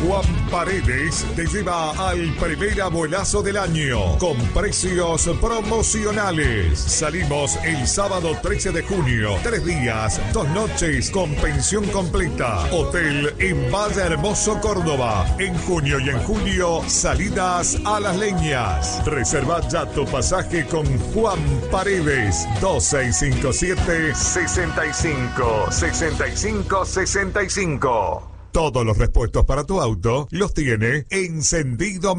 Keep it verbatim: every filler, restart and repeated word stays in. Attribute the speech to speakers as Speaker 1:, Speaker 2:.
Speaker 1: Juan Paredes te lleva al primer abuelazo del año con precios promocionales. Salimos el sábado trece de junio, tres días, dos noches con pensión completa. Hotel en Valle Hermoso, Córdoba. En junio y en julio, salidas a Las Leñas. Reserva ya tu pasaje con Juan Paredes. dos seis cinco siete, sesenta y cinco, sesenta y cinco, sesenta y cinco. Todos los repuestos para tu auto los tiene Encendido